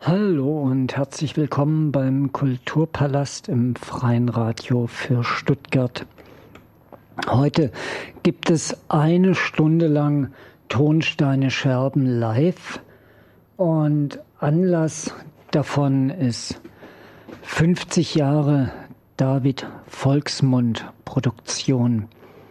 Hallo und herzlich willkommen beim Kulturpalast im Freien Radio für Stuttgart. Heute gibt es 1 Stunde lang Tonsteine Scherben live und Anlass davon ist 50 Jahre David Volksmund Produktion.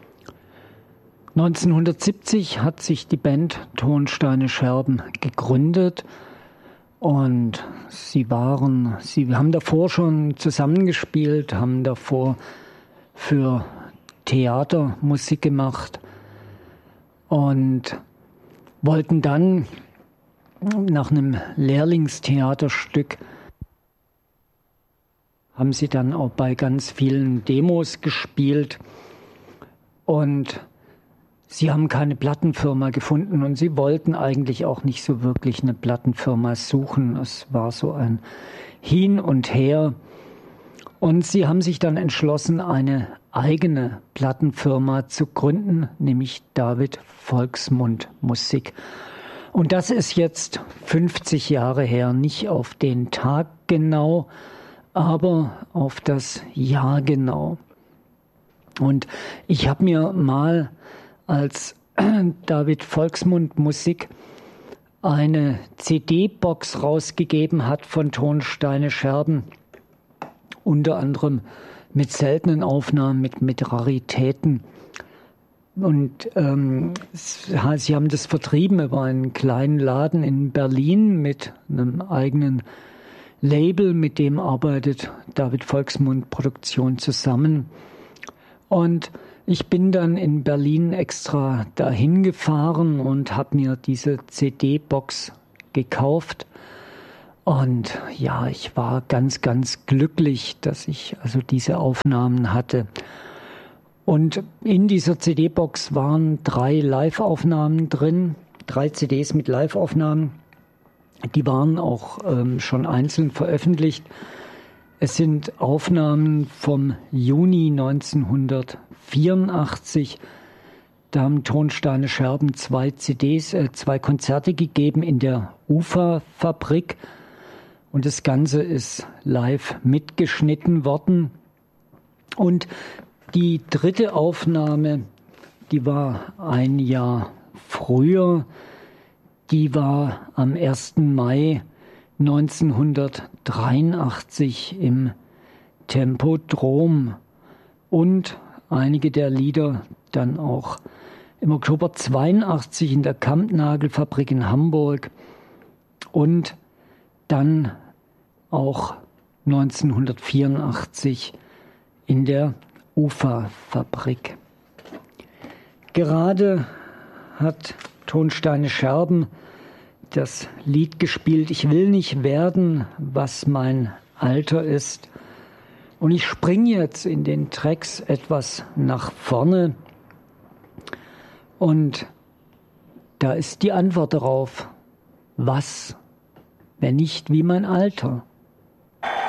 1970 hat sich die Band Tonsteine Scherben gegründet. Und sie haben davor schon zusammengespielt, haben davor für Theater Musik gemacht und wollten dann nach einem Lehrlingstheaterstück, haben sie dann auch bei ganz vielen Demos gespielt und sie haben keine Plattenfirma gefunden und sie wollten eigentlich auch nicht so wirklich eine Plattenfirma suchen. Es war so ein Hin und Her. Und sie haben sich dann entschlossen, eine eigene Plattenfirma zu gründen, nämlich David Volksmund Musik. Und das ist jetzt 50 Jahre her, nicht auf den Tag genau, aber auf das Jahr genau. Und ich habe mir mal als David Volksmund Musik eine CD-Box rausgegeben hat von Tonsteine Scherben, unter anderem mit seltenen Aufnahmen, mit Raritäten. Und sie haben das vertrieben über einen kleinen Laden in Berlin mit einem eigenen Label, mit dem arbeitet David Volksmund Produktion zusammen. Und ich bin dann in Berlin extra dahin gefahren und habe mir diese CD-Box gekauft. Und ja, ich war ganz, ganz glücklich, dass ich also diese Aufnahmen hatte. Und in dieser CD-Box waren 3 Live-Aufnahmen drin, 3 CDs mit Live-Aufnahmen. Die waren auch schon einzeln veröffentlicht. Es sind Aufnahmen vom Juni 1984. Da haben Tonsteine Scherben 2 Konzerte gegeben in der UFA-Fabrik. Und das Ganze ist live mitgeschnitten worden. Und die 3. Aufnahme, die war ein Jahr früher. Die war am 1. Mai 1983 im Tempodrom und einige der Lieder dann auch im Oktober 82 in der Kampnagelfabrik in Hamburg und dann auch 1984 in der UFA-Fabrik. Gerade hat Tonsteine Scherben das Lied gespielt, Ich will nicht werden, was mein Alter ist. Und ich springe jetzt in den Tracks etwas nach vorne. Und da ist die Antwort darauf, was, wenn nicht wie mein Alter?